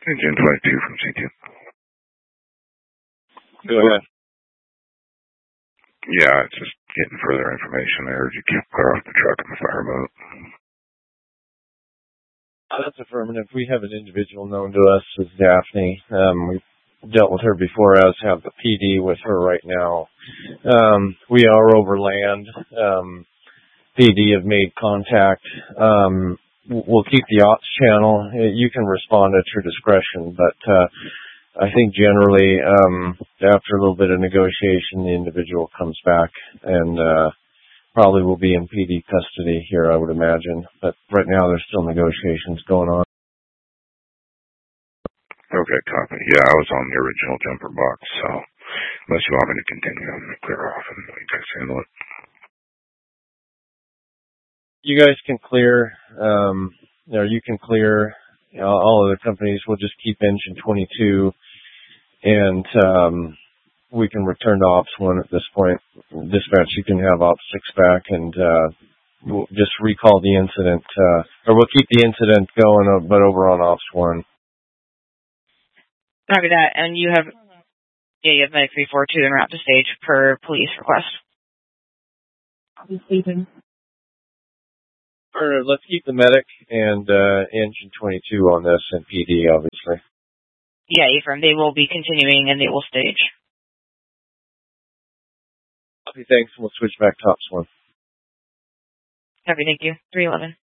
Engine 22 from C2. Go ahead. Yeah, it's just getting further information. I heard you keep clear off the truck in the fireboat. That's affirmative. We have an individual known to us as Daphne. We've dealt with her before, as have the PD with her right now. We are over land. PD have made contact. We'll keep the ops channel. You can respond at your discretion, but I think generally after a little bit of negotiation, the individual comes back and probably will be in PD custody here, I would imagine. But right now there's still negotiations going on. Okay, copy. Yeah, I was on the original jumper box, so unless you want me to continue, I'm going to clear off and let you guys handle it. You guys can clear, you can clear all other companies. We'll just keep engine 22 and we can return to Ops 1 at this point. Dispatch, you can have Ops 6 back and we'll just recall the incident, or we'll keep the incident going, but over on Ops 1. Copy that. And you have medic 342 en route to stage per police request. Or let's keep the medic and engine 22 on this and PD, obviously. Yeah, Ephraim, they will be continuing and they will stage. Okay, thanks. We'll switch back to Ops 1. Copy, thank you. 311.